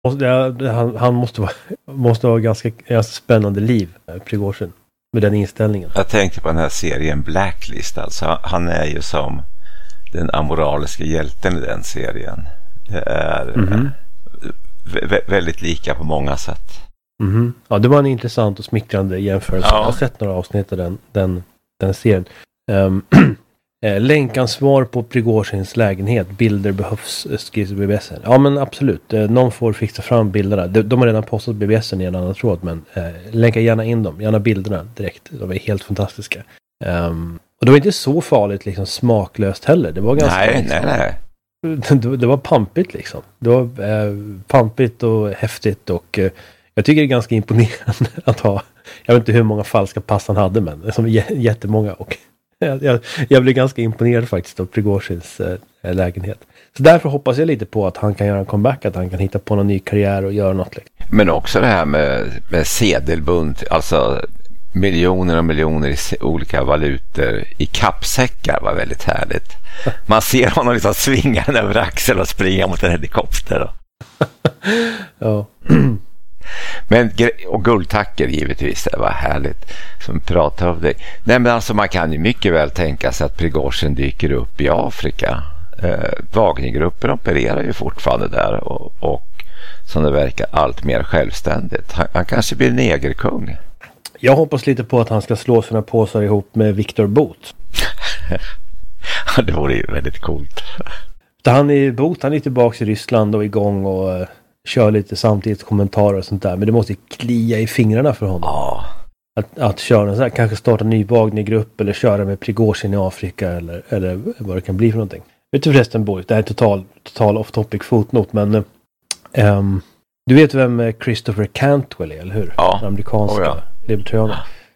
Han måste ha ganska spännande liv, Prigozhin, med den inställningen. Jag tänkte på den här serien Blacklist. Alltså, han är ju som den amoraliska hjälten i den serien. Det är väldigt lika på många sätt. Ja, det var en intressant och smickrande jämförelse. Ja. Jag har sett några avsnitt av den serien. Länkansvar på Prigozhins lägenhet. Bilder behövs, skrivs i BBS. Ja, men absolut. Någon får fixa fram bilderna. De har redan postat BBS i en annan tråd, men länka gärna in dem. Gärna bilderna direkt. De är helt fantastiska. Och det var inte så farligt liksom smaklöst heller. Det var ganska... Nej. Det var pampigt liksom. Det var pampigt och häftigt och jag tycker det är ganska imponerande att ha, jag vet inte hur många falska pass han hade, men som jättemånga, och jag blev ganska imponerad faktiskt av Prigozhins lägenhet. Så därför hoppas jag lite på att han kan göra en comeback, att han kan hitta på någon ny karriär och göra något. Men också det här med sedelbunt, alltså miljoner och miljoner i olika valutor i kappsäckar var väldigt härligt. Man ser honom liksom svinga den över axeln och springa mot en helikopter. Ja. Men, och guldtacker givetvis, det var härligt som pratar om det. Nej, men alltså man kan ju mycket väl tänka sig att Prigozhin dyker upp i Afrika. Wagnergruppen opererar ju fortfarande där och som det verkar allt mer självständigt. Han kanske blir negerkung. Jag hoppas lite på att han ska slå sina påsar ihop med Viktor Bout. Det vore ju väldigt coolt. Han är tillbaka i Ryssland och igång och kör lite samtidigt kommentarer och sånt där. Men det måste klia i fingrarna för honom. Ja. Att köra så här, kanske starta en ny Wagnergrupp eller köra med Prigozhin i Afrika eller vad det kan bli för någonting. Vet du förresten, Boris, det här är total off-topic fotnot, men du vet vem Christopher Cantwell är, eller hur? Ja. Den amerikanska libertarianen.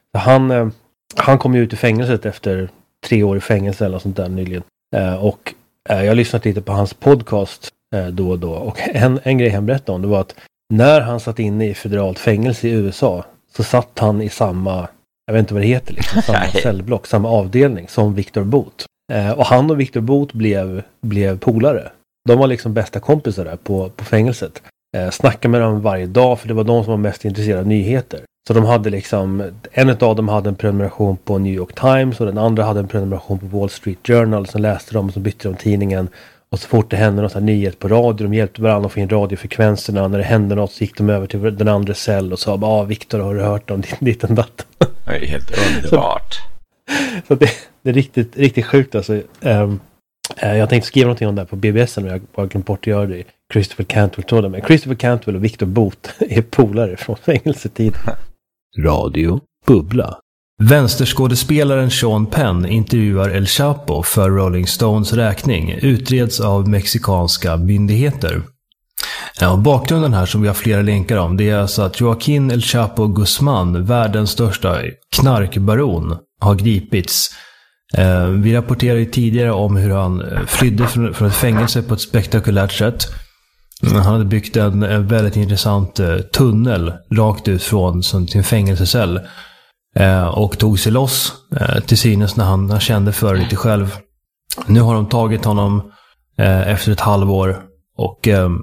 Han kom ju ut i fängelset efter 3 år i fängelse eller sånt där nyligen. Och jag har lyssnat lite på hans podcast då och då. Och en grej han berättade om, det var att när han satt inne i federalt fängelse i USA så satt han i samma, jag vet inte vad det heter, liksom, samma cellblock, samma avdelning som Viktor Bout. Och han och Viktor Bout blev polare. De var liksom bästa kompisar där på fängelset. Snackade med dem varje dag, för det var de som var mest intresserade av nyheter. Så de hade liksom, en av dem hade en prenumeration på New York Times och den andra hade en prenumeration på Wall Street Journal, som läste dem och så bytte de tidningen. Och så fort det hände något nyhet på radio, de hjälpte varandra att få in radiofrekvenserna. När det hände något så gick de över till den andra cell och sa, Viktor, har du hört om ditt och datt? Det är helt underbart. Så det är riktigt sjukt alltså. Jag tänkte skriva någonting om det här på BBS och jag bara glömt bort att göra det. Christopher Cantwell tog det med. Christopher Cantwell och Viktor Bout är polare från fängelsetid. Radio Bubbla. Vänsterskådespelaren Sean Penn intervjuar El Chapo för Rolling Stones räkning. Utreds av mexikanska myndigheter. Ja, bakgrunden här, som vi har flera länkar om, det är alltså att Joaquin El Chapo Guzman, världens största knarkbaron, har gripits. Vi rapporterade ju tidigare om hur han flydde från ett fängelse på ett spektakulärt sätt. Han hade byggt en väldigt intressant tunnel rakt ut från sin fängelsecell och tog sig loss till synes när han kände för lite själv. Nu har de tagit honom efter ett halvår och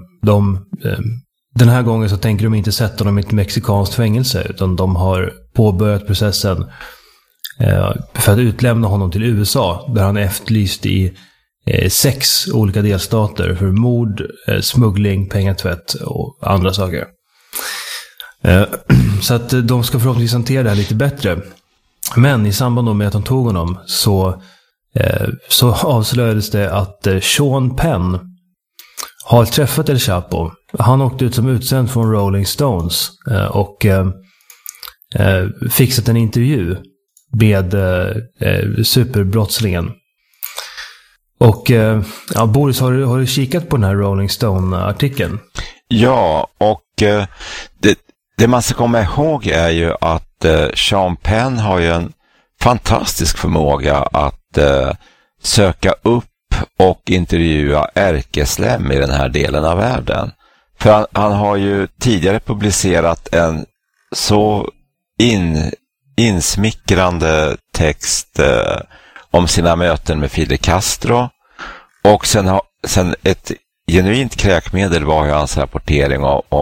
den här gången så tänker de inte sätta honom i ett mexikanskt fängelse, utan de har påbörjat processen för att utlämna honom till USA, där han är efterlyst i 6 olika delstater för mord, smuggling, pengatvätt och andra saker. Så att de ska förhoppningsvis hantera det här lite bättre. Men i samband med att de tog honom så avslöjades det att Sean Penn har träffat El Chapo. Han åkte ut som utsänd från Rolling Stones och fixat en intervju med superbrottslingen. Och Boris, har du kikat på den här Rolling Stone-artikeln? Ja, och det man ska komma ihåg är ju att Sean Penn har ju en fantastisk förmåga att söka upp och intervjua ärkeslem i den här delen av världen. För han har ju tidigare publicerat en så insmickrande text om sina möten med Fidel Castro, och sen ett genuint kräkmedel var ju hans rapportering